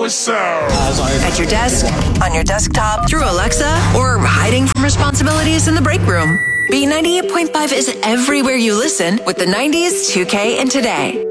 sound. At your desk, on your desktop, through Alexa, or hiding from responsibilities in the break room. B98.5 is everywhere you listen with the 90s, 2K, and today.